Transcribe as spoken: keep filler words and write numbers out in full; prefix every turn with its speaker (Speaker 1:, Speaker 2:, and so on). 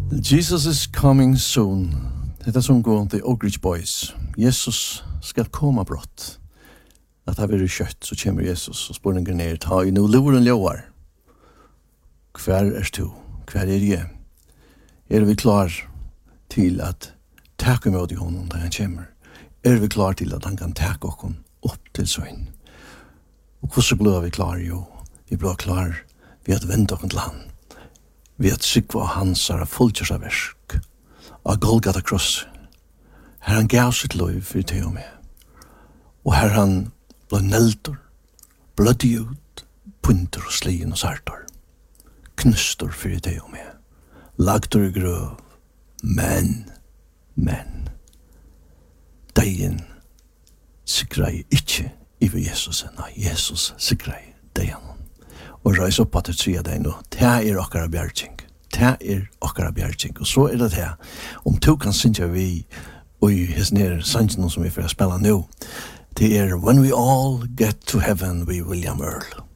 Speaker 1: Jesus is coming soon. Detta som går The Oak Ridge Boys. Jesus skal komma brått. At det blir kjøtt, så kommer Jesus og spurningen ned. Ta i no luren ljøvar. Hver er du? Hver er jeg? Er vi klar til at takke med honom da han kommer? Er vi klar til at han kan takke oss opp til søgn? Og hvordan blir vi klar? Jo, vi blir klar ved at vente oss til han. Ved at sykva hans er fulltjørs av versk. Av Golgata kross. Her han gav sitt lov for til og med. Og her han ble neltor, blødde ut, punter og slien og sartor. Knustor for til og med. Lagtor i grøv. Men, men, deien sikrei ikkje iver Jesus. Nei, Jesus sikrei deien. Og reis opp at det sier deg nå. Det er okkara bjergjeng. Det er okkara bjergjeng. Og så er det det. Om to kan synge vi og i hans nere sangen som vi får spela nå. Det er When We All Get to Heaven with William Earl.